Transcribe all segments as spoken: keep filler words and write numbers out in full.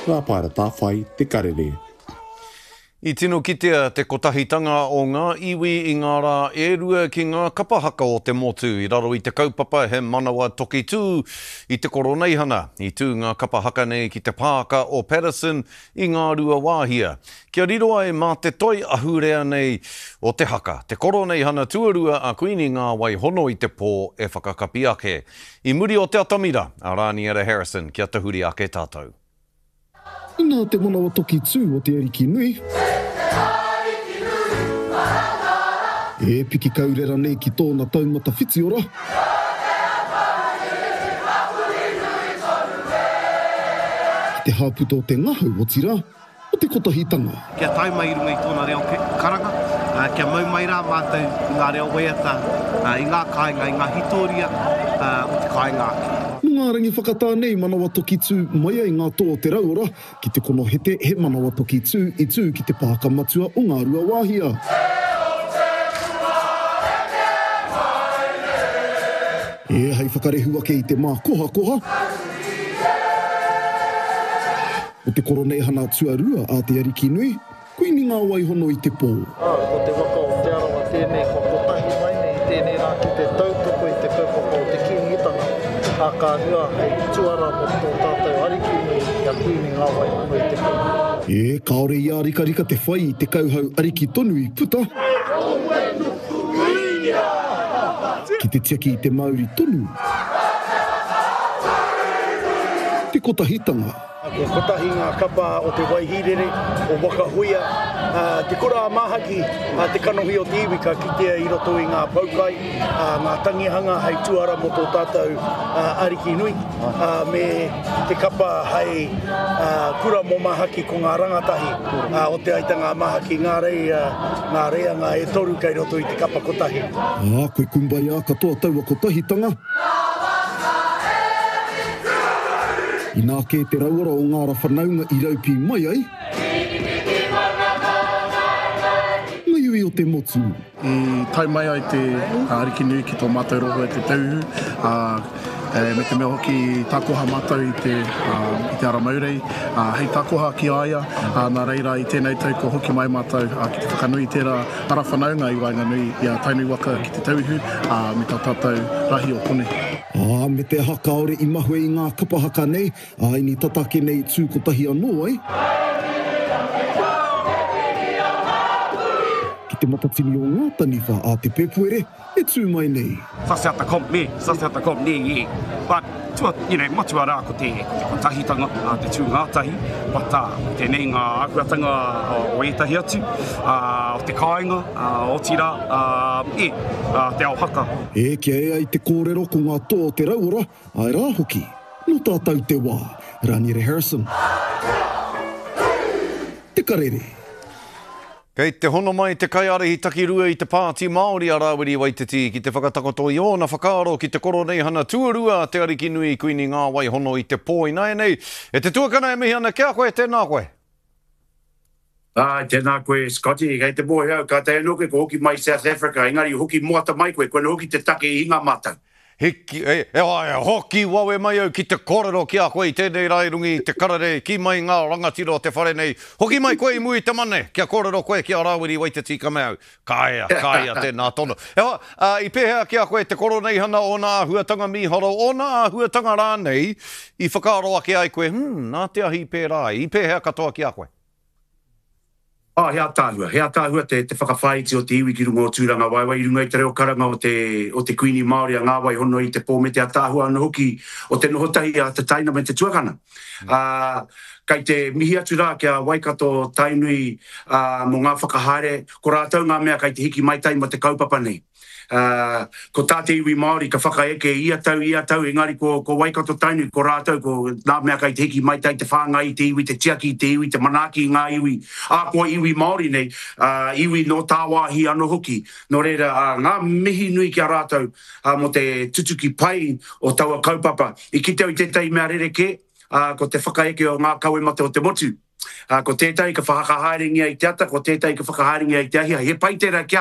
ngā paera tāwhai te karere. I tino kitea te kotahitanga o ngā iwi i ngā rā e rua ki ngā kapahaka o te motu. I raro i te kaupapa he manawa toki tū i te koroneihana. I tū ngā kapahaka nei ki te pāka o Patterson i ngā rua wāhia. Kia riro ai mā te toi ahurea nei o te haka. Te koroneihana tuarua a kuini ngā wai hono i te pō e whakakapi ake. I muri o te atamira, a Raniera Harrison, kia te huri ake tātou. Nā te manawa toki tū o te ariki nui. E piki kaurera nei ki tōna taumata whitiora. Te hāputa o te ngahu o tira, o te kotahitanga. Kia tauma i runga i tōna reo karanga, uh, kia mau mai rā mātou i ngā reo weata, uh, i ngā kāinga, i ngā hitoria, uh, o te kāinga aki. Ngā rangi whakatā nei manawa toki tū mai ai ngā tō te rauora, ki te kono hete he manawa toki tū i tū ki te pāka matua o ngā rua wāhia. E hei whakarehu ake i te mā koha koha. O te koroneihana tuarua a te ariki nui, kuini ngā waihono i te pō. Ah, ko te waka o te arawa tēnei ko kotahi mai nei, tēnei rā ki te tautoko i te kaupapa o te kinitanga. A ka rua hei tuara mo tō tātou ariki nui, ia kuini ngā waihono i te pō. E, kaore ia rika rika te whai i te kauhau ariki tonu i puta. Ki te tiaki i te Māori tonu. Te kotahitanga. Ko kotahi ngā kapa o te waihirere, o wakahuia, uh, te kura mahaki, uh, te kanohi o te iwi ka kitea i roto i ngā paukai, uh, ngā tangihanga hei tuara mo tō tātou uh, ariki nui, uh, me te kapa hei uh, kura mo mahaki ko ngā rangatahi, uh, o te aita ngā mahaki, ngā rei, uh, ngā rea ngā e toru kei roto i te kapa kotahi. Ah, koe kumbai a katoa taua kotahitanga. I nā kē te rauara o ngāra whanaunga i raupi mai ai. Ngai ui o te motu. I tai mai ai te uh, ariki nui ki tō mātou roho e te tauhu. Uh, e, me te mea hoki tākoha mātou i te, uh, i te ara maurei. Uh, hei tākoha ki aia, uh, nā reira i tēnei tau ko hoki mai mātou uh, ki te whakanui tērā ara whanaunga i wainga nui i a tainui waka ki te tauhu uh, me tā tātou rahi o kone. Ah, me te hakaore i mahue i ngā kapahaka nei, a i ni tatake nei tū kotahi anō ai. Ki te matatini o ngā taniwha a te pepuere, e tū mai nei. Sase ata kom me, sase ata kom ne e. But, tua, you know, matua rā ko te, ko te kotahitanga, a te tū ngātahi, but uh, tēnei ngā akuatanga o etahi atu, uh, o te kāinga, uh, o tira, uh, e, uh, te ao haka. E kia e ai te kōrero ko ngā tō te rauora, ai rā hoki, no tātou te wā, Raniera Harrison. Te karere. Kei te hono mai te kaiarehi takirua i te pāti Māori a Rawiri Waititi ki te whakatakoto i ona whakaaro ki te koroneihana tuarua te ariki nui kuini ngā waihono i te pō i nai nei. E te tuakana e mihi ana, kia koe tēnā koe? Ah, tēnā koe, Scotty, kei te moe hau, ka te enoke ko hoki mai South Africa, engari hoki moata mai koe, koe hoki te take i ngā mata. Hiki, e, e, e, hoki wawe mai au ki te kōrero ki a koe i tēnei rairungi, te karare, ki mai ngā rangatiro te whare nei. Hoki mai koe i mui te mane, kia kōrero koe ki a Rawiri Waititi ka mea au. Kāia, kāia tēnā tono. Ewa, uh, i pēhea ki a koe te koroneihana o nā huatanga miharo, o nā huatanga rānei, i whakaaro ake ai koe, hmm, nā te ahi pērā, i pēhea katoa ki a koe. Ah, hea tāhua, hea tāhua te, te whakawhaiti o te iwi ki runga o tūranga waiwai, i runga i te reo karanga o te, o te kuini Māori a ngā waihono i te pō me te atāhua ana hoki o te nohotahi a te taina me te tuakana. Mm. Uh, kai te mihi atu rā kia Waikato tainui uh, mo ngā whakahaere, ko rātau ngā mea kai te hiki mai tai ma te kaupapa nei. Uh, ko tāte iwi Māori ka whakaeke ia tau, ia tau, engari ko, ko Waikato tainui, ko rātau, ko nā mea kai te hiki mai tai te whānga i te iwi, te tiaki i te iwi, te manaki i ngā iwi, a ko iwi Māori nei, uh, iwi no tāwāhi ano hoki. No reira, uh, ngā mihi nui kia rātau uh, mo te tutuki pai o taua kaupapa. I ki tau i tētai mea rereke, uh, ko te whakaeke o ngā kaue mate o te motu. Uh, ko tētai ka whakahaeringia i te ata, ko tētai ka whakahaeringia i te ahia. He pai tērā kia o.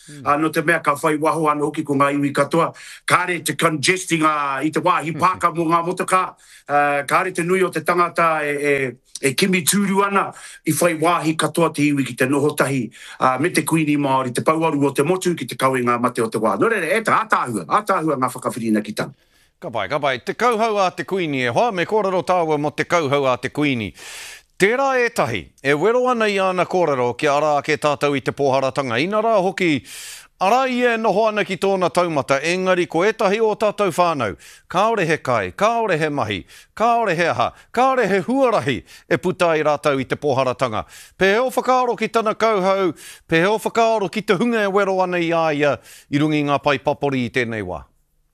Uh, no te mea ka whai waho ana hoki ko ngā iwi katoa. Kāre te congesting uh, i te wāhi pāka mo ngā motoka. Uh, kāre te nui o te tangata e, e, e kimi tūru ana i whai wāhi katoa te iwi ki te nohotahi uh, me te kuini Māori, te pauaru o te motu ki te kauenga mate o te wā. Nō reire, e ta ātāhua, ātāhua ngā whakawhirina ki tanga. Ka pai, ka pai. Te kauhau a te kuini e hoa, me kōrero tāua mo te kauhau a te kuini. Tērā e tahi, e wero ana i ana kōrero ki ara ke tātou i te pōharatanga. Ina rā hoki, ara i e noho ana ki tōna taumata, engari ko etahi o tātou whānau. Kāore he kai, kāore he mahi, kāore he aha, kāore he huarahi e puta i rātou i te pōharatanga. Pe heo whakaaro ki tana kauhau, pe heo whakaaro ki te hunga e wero ana i aia i rungi ngā pai papori i tēnei wā.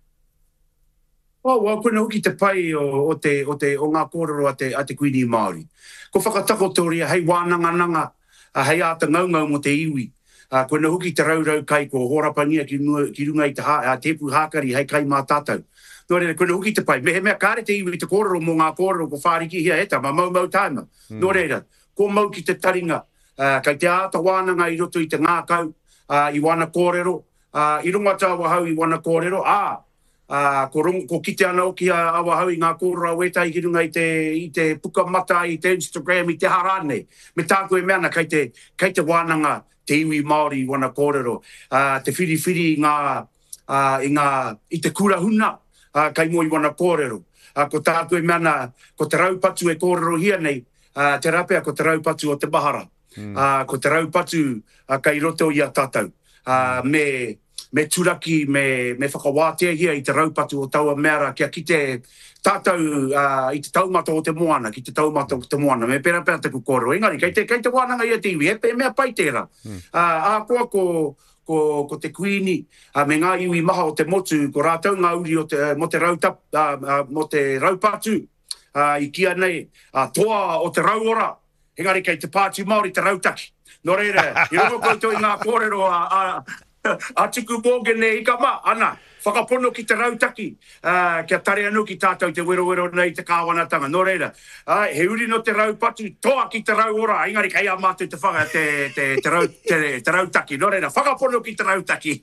Oh, wa kuna hoki te pai o, o, te, o, te, o ngā kōrero a te, a te kuini Māori. Ko whakatakotoria, hei wānanga nanga, uh, hei āta ngaungau mo te iwi. Uh, kuna hoki te raurau kai ko horapangia ki, ki runga i te ha, uh, tepu hākari, hei kai mā tātou. Nō reira, kuna hoki te pai. Me he mea kāre te iwi te kōrero mo ngā kōrero ko whāriki hia eta, ma mau mau tāma. Mm. Nō reira, ko mau ki te taringa, uh, kai te āta wānanga i roto i te ngākau, uh, i wana kōrero, uh, i runga tāua hau i wana kōrero, ā, Uh, ko, rung, ko kite ana o ki a awa hau i ngā kōrera wetai ki runga i te, i te puka mata, i te Instagram, i te harane. Me tāko e meana kai te, kai te wānanga, te iwi Māori wana kōrero. Uh, te whiri-whiri i ngā, uh, i ngā, i te kurahuna, uh, kai mo i wana kōrero. Uh, ko tāko e meana, ko te raupatu e kōrero hia nei, uh, te rapea ko te raupatu o te bahara. Mm. Uh, ko te raupatu uh, kai roto i a tātou. Uh, me... me turaki, me, me whakawātea hia i te raupatu o taua meara kia ki te tātou uh, i te taumata o te moana, ki te taumata o te moana, me pera pera te kukoro. Engari, kei te, kei te wānanga i a te iwi, e, e mea pai tērā. Mm. Uh, a koa ko, ko, ko te kuini, uh, me ngā iwi maha o te motu, ko rātou ngā uri o te, mo, te rautap, uh, uh, mo te raupatu, uh, i kia nei, uh, toa o te rauora, engari kei te pātu Māori te rautaki. Nō reira, i rongo koutou i ngā kōrero a... a a tiku mōgene i ka mā, ana, whakapono ki te rautaki, uh, kia tare anu ki tātou te wero-wero nei te kāwanatanga, nō reira. Uh, he uri no te raupatu, toa ki te rauora, engari kai a mātou te whaka te, te, te, rau, te, te rautaki, nō reira, whakapono ki te rautaki.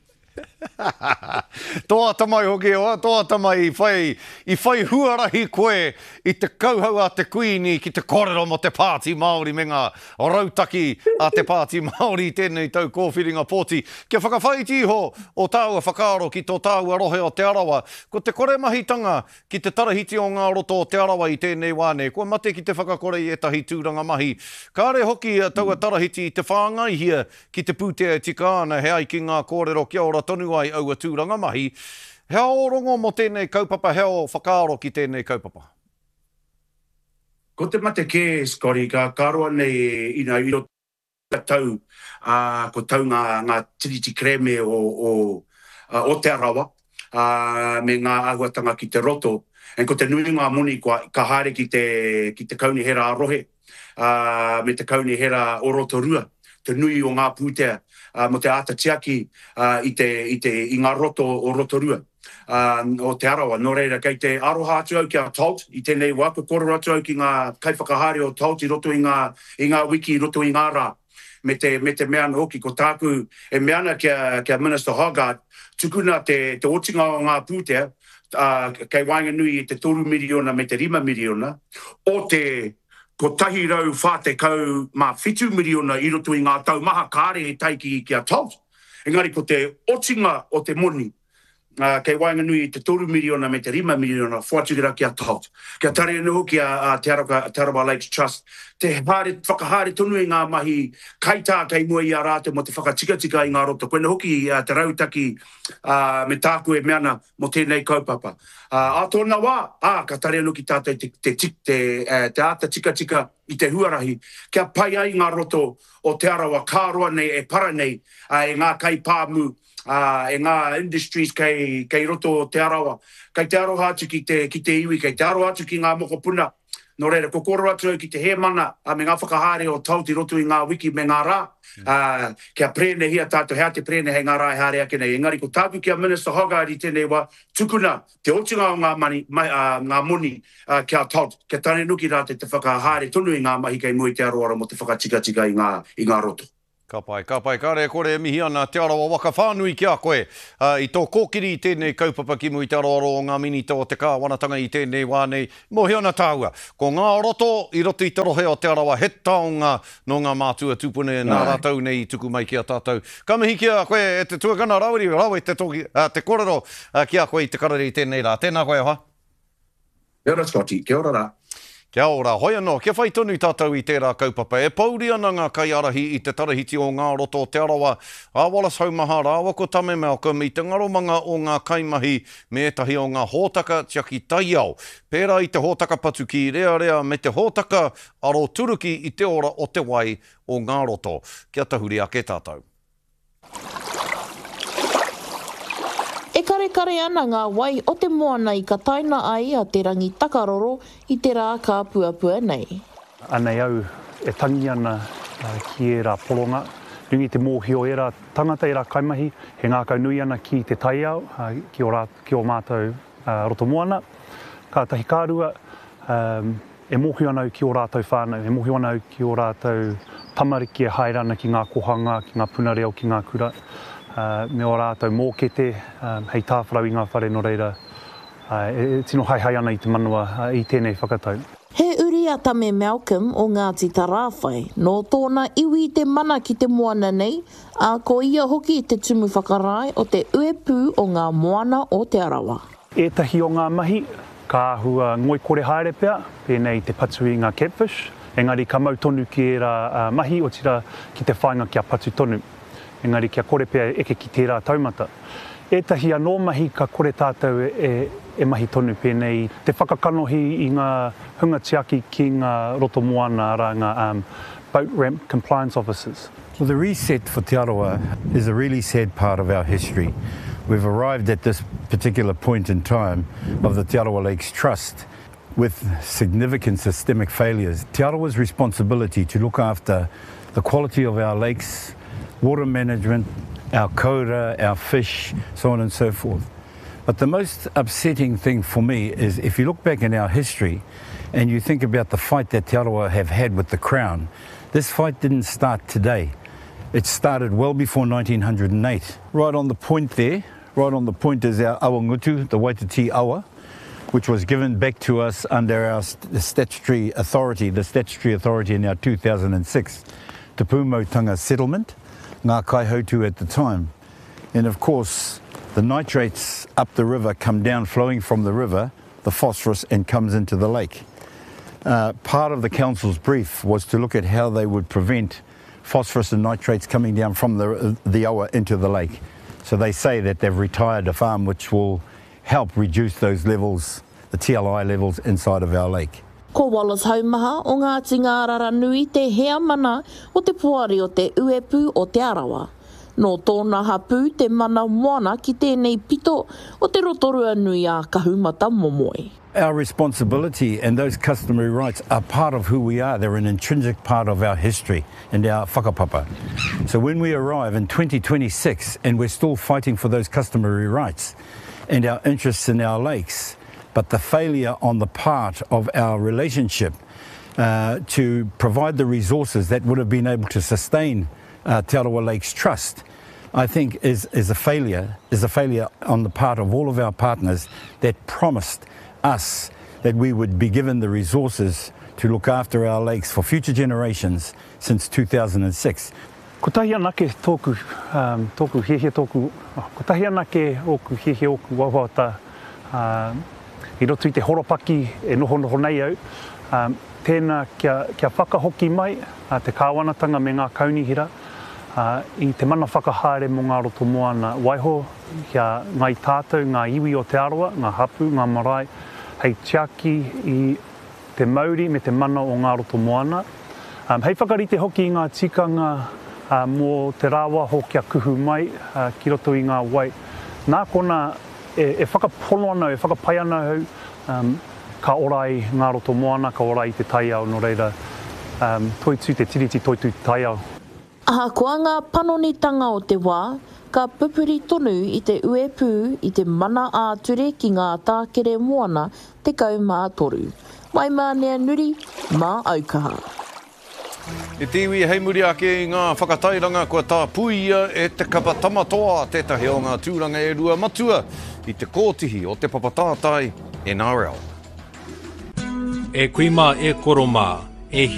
Toa tamai hoki oa, toa tamai i whai, i whai huarahi koe i te kauhau a te kuini ki te kōrero mo te pāti Māori me ngā rautaki a te pāti Māori i tēnei tau kōwhiringa pōti. Kia whakawhaiti ho o tāua whakaaro ki tō tāua rohe o te arawa, ko te kore mahitanga ki te tarahiti o ngā roto o te arawa i tēnei wāne, ko mate ki te whakakore i etahi tūranga mahi. Kāre hoki a taua tarahiti i te whāngai hia ki te pūtea tika ana he ai ki ngā kōrero kia ora tonu ai aua tūranga mahi. Hea o rongo mo tēnei kaupapa, hea o whakaaro ki tēnei kaupapa? Ko te mate ke, Scotty, ka karoa nei ina iro tau, uh, ko tau ngā, ngā tiriti kreme o, o, uh, o te arawa, uh, me ngā ahuatanga ki te roto. En ko te nui ngā moni kua, ka haere ki te, ki te kauni hera arohe, uh, me te kauni hera o Rotorua, te nui o ngā pūtea. Uh, mo te ata tiaki uh, i, te, i, te, i ngā roto o Rotorua, uh, o te arawa. Nō reira, kei te aroha atu au ki a Taut, i tēnei wā, ko koro atu au ki ngā kaiwhakahare o Taut i roto i ngā, i ngā wiki, i roto i ngā rā. Me te, me te meana hoki, ko tāku e meana kia, kia Minister Hogarth, tukuna te, te otinga o ngā pūtea, uh, kei Wainganui i te toru miliona me te rima miliona, o te ko tahi rau whāte kau mā whitu miliona i roto i ngā tau maha kāre e taiki ki a Taut. Engari ko te otinga o te moni, uh, kei Wainganui i te toru miliona me te rima miliona whātukira ki a Taut. Kia tare anu ki a, a Te Arawa Lakes Trust. Te hare, whakahare tonu i ngā mahi kaitā kei mua i a rātou mo te whakatika-tika i ngā roto. Koena hoki uh, te rautaki uh, me tāku e meana mo tēnei kaupapa. Uh, a tōna wā, ah, ka tare anu ki tātou te, te, te, te, uh, te ata tika-tika i te huarahi. Kia pai ai ngā roto o te arawa kāroa nei e para nei uh, e ngā kai pāmu, uh, e ngā industries kei, kei roto o te arawa. Kei te aroha atu ki te, ki te iwi, kei te aroha atu ki ngā mokopuna. Nō reira, ko koro atu ki te he mana a me ngā whakahare o Taut i roto i ngā wiki me ngā rā. Mm. Uh, kia prene hia tātou, hea te prene hei ngā rā e hare ake nei. Engari, ko tāku kia Minister Hogarth i tēnei wā, tukuna te otinga o ngā, mani, mai, uh, ngā moni uh, kia Taut. Kia tane nuki rā te te whakahare tonu i ngā mahi kei mui te aroara mo te whakatika-tika i ngā, i ngā roto. Ka pai, ka pai, ka rea kore e mihi ana te arawa waka whānui ki a koe. Uh, I tō kōkiri i tēnei kaupapa ki mui te aroaro o ngā minita o te kāwanatanga i tēnei wānei. Mohi ana tāua. Ko ngā roto, i roto i te rohe o te arawa, he taonga no ngā mātua tupune nā rātou nei i tuku mai ki a tātou. Ka mihi ki a koe e te tuakana rawiri, rawe te, toki, uh, te korero uh, ki a koe i te karere i tēnei rā. Tēnā koe hoa. Kia ora Scotty, kia ora rā. Kia ora, hoi anō, kia whai tonu tātou i tērā kaupapa. E pauri ana ngā kaiarahi i te tarahiti o ngā roto o te arawa. A Wallace Haumaha rāwa ko tame Malcolm i te ngaromanga o ngā kaimahi me etahi o ngā hōtaka tiaki taiao. Pērā i te hōtaka patu ki rea rea me te hōtaka aro turuki i te ora o te wai o ngā roto. Kia tahuri ake tātou. E kare kare ana ngā wai o te moana i ka taina ai a te rangi takaroro i te rā ka puapua nei. Anei au e tangi ana uh, ki e rā poronga. Ringi te mōhio e rā tangata e rā kaimahi. He ngā kaunui ana ki te taiao, uh, ki, o rā, ki o mātou uh, roto moana. Ka tahi kārua, um, e mōhio ana au ki o rātou whānau. E mōhio ana au ki o rātou tamariki e haerana ki ngā kohanga, ki ngā punareo, ki ngā kura. Uh, me o rātou mōkete, um, hei tāwharau i ngā whare no reira, uh, e, e tino hai hai ana i te manua uh, i tēnei whakatau. He uri a tame Malcolm o Ngāti Tarawhai, no tōna iwi te mana ki te moana nei, a ko ia hoki i te tumu whakarai o te uepu o ngā moana o te arawa. Etahi o ngā mahi, ka ahua ngoi kore haere pea, pēnei te patu i ngā catfish, engari ka mau tonu ki e rā uh, mahi o tira ki te whainga kia patu tonu. Engari kia kore pea eke ki tērā taumata. Etahi anō mahi ka kore tātou e, e mahi tonu pēnei. Te whakakanohi i ngā hunga tiaki ki ngā roto moana ara ngā um, boat ramp compliance officers. Well, the reset for Te Arawa is a really sad part of our history. We've arrived at this particular point in time of the Te Arawa Lakes Trust with significant systemic failures. Te Arawa's responsibility to look after the quality of our lakes, water management, our koura, our fish, so on and so forth. But the most upsetting thing for me is if you look back in our history and you think about the fight that Te Arawa have had with the Crown, this fight didn't start today. It started well before nineteen oh eight. Right on the point there, right on the point is our Awangutu, the Waititi Awa, which was given back to us under our st statutory authority, the statutory authority in our two thousand six Te Pūmautanga settlement. Ngā Kaihautu at the time. And of course, the nitrates up the river come down, flowing from the river, the phosphorus, and comes into the lake. Uh, part of the council's brief was to look at how they would prevent phosphorus and nitrates coming down from the, the Awa into the lake. So they say that they've retired a farm which will help reduce those levels, the T L I levels inside of our lake. Ko Wallace Haumaha o Ngāti Ngārara Nui te hea mana o te puari o te uepu o te arawa. No tōna hapu te mana moana ki tēnei pito o te rotorua nui a kahumata momoi. Our responsibility and those customary rights are part of who we are. They're an intrinsic part of our history and our whakapapa. So when we arrive in twenty twenty-six and we're still fighting for those customary rights and our interests in our lakes, but the failure on the part of our relationship uh, to provide the resources that would have been able to sustain uh, Te Arawa Lakes Trust, I think is, is a failure, is a failure on the part of all of our partners that promised us that we would be given the resources to look after our lakes for future generations since two thousand six. Ko tahi anake tōku, um, tōku hehe tōku, oh, ko tahi anake oku hehe oku wawata, um, i roto i te horopaki e noho noho nei au. Um, tēnā kia, kia whakahoki mai uh, te kāwanatanga me ngā kaunihira uh, i te mana whakahaere mo ngā roto moana waiho kia ngai tātou, ngā iwi o Te Arawa, ngā hapu, ngā marae, hei tiaki i te Māori me te mana o ngā roto moana. Um, hei whakarite hoki i ngā tikanga uh, mō te rāwa ho kia kuhu mai uh, ki roto i ngā wai. Nā kona e, e whakapono ana, e whakapai ana hau, um, ka orai ngā roto moana, ka orai te taiao no reira, um, toitu te tiriti toitu te taiao. Aha koa ngā panonitanga o te wā, ka pupuri tonu i te uepu i te mana āture ki ngā tākere moana te kaumā toru. Mai mā nea nuri, mā aukaha. E te iwi hei muri ake i ngā whakatairanga kua tā puia e te kapa tamatoa tētahi o ngā tūranga e rua matua i te kōtihi o te papatātai N R L. E kuima e koroma, e